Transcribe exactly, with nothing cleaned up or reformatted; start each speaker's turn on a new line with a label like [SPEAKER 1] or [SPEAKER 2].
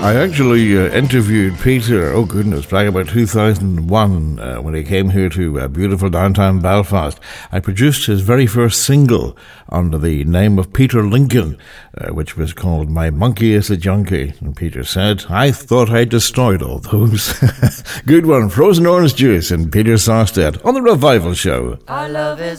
[SPEAKER 1] I actually uh, interviewed Peter, oh goodness, back about two thousand one uh, when he came here to uh, beautiful downtown Belfast. I produced his very first single under the name of Peter Lincoln, uh, which was called My Monkey is a Junkie. And Peter said, I thought I destroyed all those. Good one, Frozen Orange Juice and Peter Sarstedt on The Revival Show.
[SPEAKER 2] Our love is